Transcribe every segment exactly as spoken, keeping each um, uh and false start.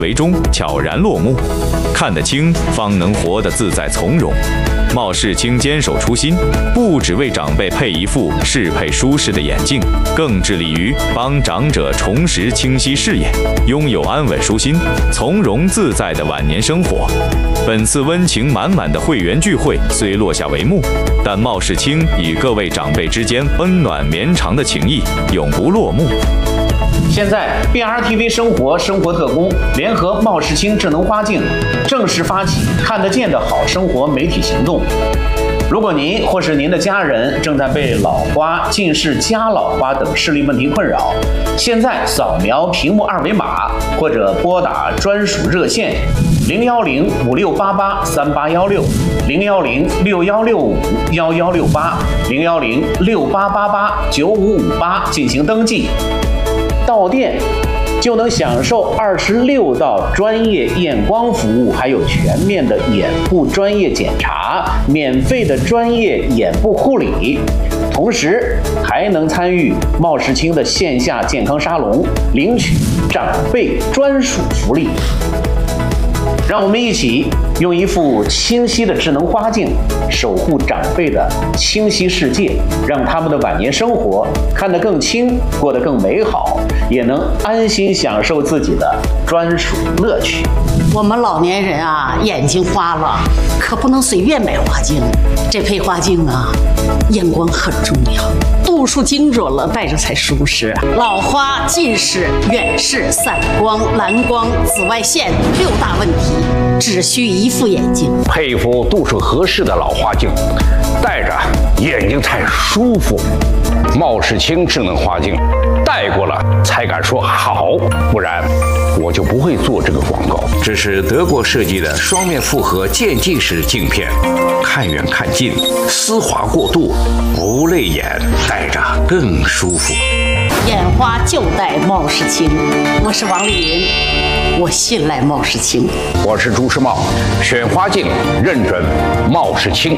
为中悄然落幕。看得清，方能活得自在从容。冒世清坚守初心，不只为长辈配一副适配舒适的眼镜，更致力于帮长者重拾清晰视野，拥有安稳舒心、从容自在的晚年生活。本次温情满满的会员聚会虽落下帷幕，但冒世清与各位长辈之间温暖绵长的情谊永不落幕。 现在 B R T V 生活生活特工联合冒世清智能花镜正式发起看得见的好生活媒体行动。如果您或是您的家人正在被老花、近视、加老花等视力问题困扰，现在扫描屏幕二维码或者拨打专属热线零幺零五六八八三八幺六、零幺零六幺六五幺幺六八、零幺零六八八八九五五八进行登记。到店就能享受二十六道专业验光服务，还有全面的眼部专业检查，免费的专业眼部护理，同时还能参与冒世清的线下健康沙龙，领取长辈专属福利。让我们一起用一副清晰的智能花镜守护长辈的清晰世界，让他们的晚年生活看得更清，过得更美好，也能安心享受自己的专属乐趣。 我们老年人啊，眼睛花了，可不能随便买花镜。这配花镜啊，验光很重要，度数精准了，戴着才舒适。老花、近视、远视、散光、蓝光、紫外线六大问题，只需一副眼镜， 配副度数合适的老花镜，戴着眼睛才舒服。冒世清智能花镜，戴过了才敢说好，不然我就不会做这个广告。这是德国设计的双面复合渐进式镜片，看远看近，丝滑过渡，不累眼，戴着更舒服。 眼花就戴冒世清，我是王丽云，我信赖冒世清。 我是朱时茂，选花镜认准冒世清。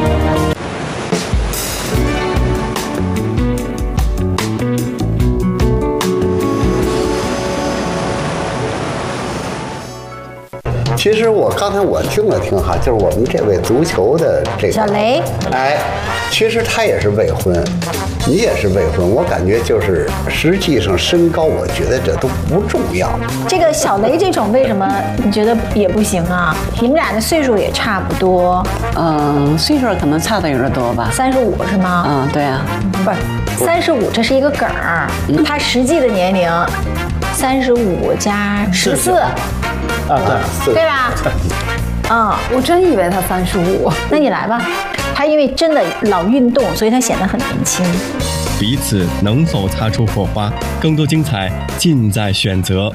其实我刚才我听了听哈，就是我们这位足球的这个小雷， 哎，其实他也是未婚，你也是未婚，我感觉就是实际上身高，我觉得这都不重要。 这个小雷这种为什么你觉得也不行啊？你们俩的岁数也差不多， 嗯，岁数可能差的有点多吧。 三十五是吗？ 嗯，对啊， 不是三十五，这是一个梗儿，他实际的年龄三十五加十四。 啊，对， 对吧？嗯， 我真以为他三十五。 那你来吧。他因为真的老运动，所以他显得很年轻。 彼此能否擦出火花？更多精彩尽在选择。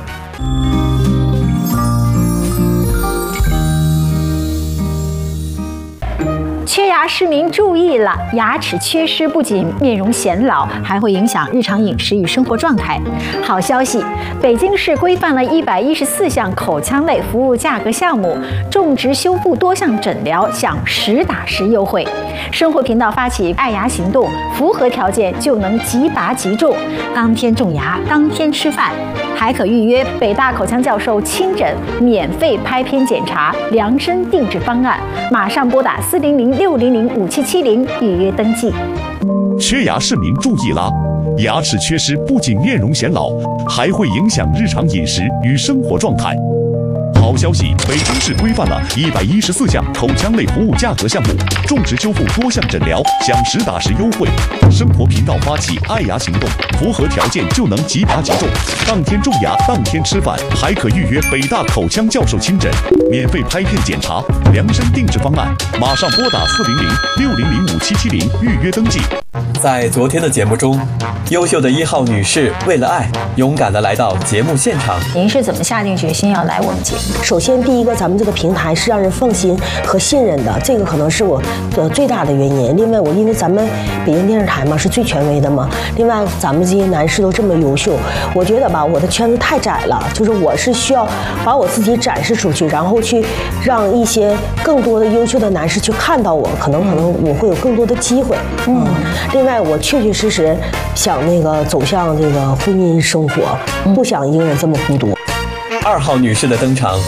缺牙市民注意了，牙齿缺失不仅面容显老，还会影响日常饮食与生活状态。好消息，北京市规范了一百一十四项口腔类服务价格项目，种植修复多项诊疗享实打实优惠。生活频道发起爱牙行动，符合条件就能即拔即种，当天种牙，当天吃饭。还可预约北大口腔教授亲诊，免费拍片检查，量身定制方案。马上拨打四零零六零零五七七零预约登记。 缺牙市民注意啦！牙齿缺失不仅面容显老，还会影响日常饮食与生活状态。好消息，北京市规范了一百一十四项口腔类服务价格项目，种植修复多项诊疗享实打实优惠。生活频道发起爱牙行动，符合条件就能即拔即种，当天种牙，当天吃饭，还可预约北大口腔教授亲诊，免费拍片检查，量身定制方案。马上拨打四零零六零零五七七零预约登记。 在昨天的节目中，优秀的一号女士为了爱，勇敢地来到节目现场。 您是怎么下定决心要来我们节目？ 首先，第一个，咱们这个平台是让人放心和信任的，这个可能是我的最大的原因。另外，我因为咱们北京电视台嘛是最权威的嘛，另外咱们这些男士都这么优秀，我觉得吧，我的圈子太窄了，就是我是需要把我自己展示出去，然后去让一些更多的优秀的男士去看到我，可能可能我会有更多的机会。嗯，另外我确确实实想那个走向这个婚姻生活，不想一个人这么孤独。 二号女士的登场